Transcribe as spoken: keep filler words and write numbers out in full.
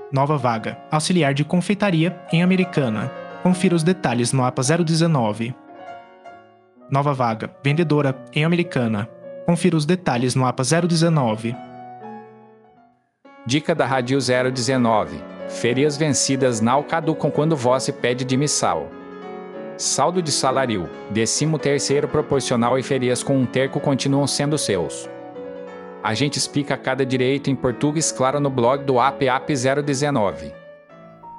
Nova vaga, auxiliar de confeitaria em Americana. Confira os detalhes no A P A zero dezenove. Nova vaga, vendedora em Americana. Confira os detalhes no A P A zero dezenove. Dica da Rádio zero dezenove. Férias vencidas não caducam quando você pede demissão. Saldo de salário, décimo terceiro proporcional e férias com um terço continuam sendo seus. A gente explica cada direito em português claro no blog do A P A P zero dezenove.